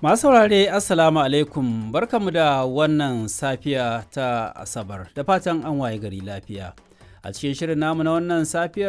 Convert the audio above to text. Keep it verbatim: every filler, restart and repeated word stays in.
Masu saurare Assalamu alaikum barkamu da wannan safiya ta Asabar da fatan an waye gari lafiya. A cikin shirin namu na wannan safiyar